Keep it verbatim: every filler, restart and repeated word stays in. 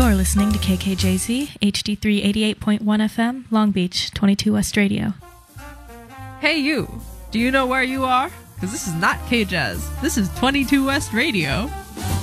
You're listening to K K J Z, H D three eighty-eight point one F M, Long Beach, twenty-two West Radio. Hey you, do you know where you are? Because this is not K-Jazz. This is twenty-two West Radio.